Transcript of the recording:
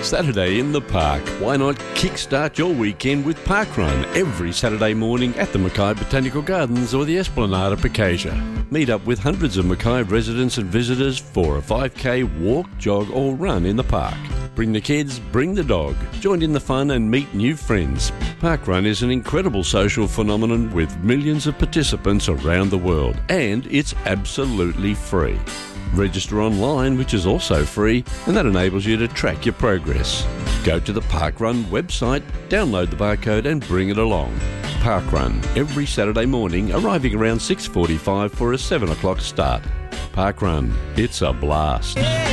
Saturday in the park. Why not kickstart your weekend with Parkrun every Saturday morning at the Mackay Botanical Gardens or the Esplanade of Piccasia. Meet up with hundreds of Mackay residents and visitors for a 5k walk, jog or run in the park. Bring the kids, bring the dog. Join in the fun and meet new friends. Parkrun is an incredible social phenomenon with millions of participants around the world, and it's absolutely free. Register online, which is also free, and that enables you to track your progress. Go to the Parkrun website, download the barcode and bring it along. Parkrun, every Saturday morning, arriving around 6:45 for a 7 o'clock start. Parkrun, it's a blast.